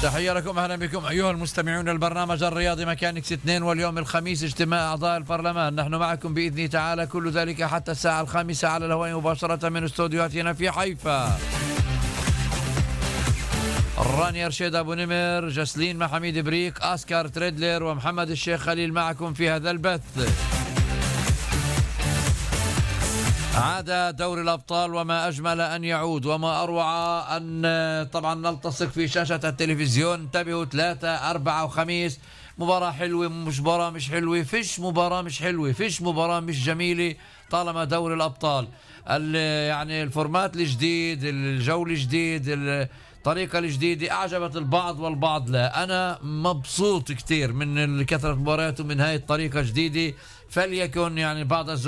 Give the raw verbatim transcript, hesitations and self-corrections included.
تحية لكم، أهلا بكم أيها المستمعون. البرنامج الرياضي ميكانيكس اثنين، واليوم الخميس اجتماع أعضاء البرلمان. نحن معكم بإذن تعالى كل ذلك حتى الساعة الخامسة على الهواء مباشرة من استوديوهاتنا في حيفا. رانيا رشيد أبو نمر، جسلين محميد بريك، أسكار تريدلر ومحمد الشيخ خليل معكم في هذا البث. عاد دوري الأبطال وما أجمل أن يعود، وما أروع أن طبعا نلتصق في شاشة التلفزيون. انتبهوا، ثلاثة أربعة وخميس، مباراة حلوة مش مباراة مش حلوة، فيش مباراة مش حلوة، فيش مباراة مش جميلة طالما دوري الأبطال. يعني الفورمات الجديد، الجو الجديد، الطريقة الجديدة أعجبت البعض والبعض لا. أنا مبسوط كتير من كثرة المباريات ومن هاي الطريقة الجديدة. فليكن يعني بعض الزملاء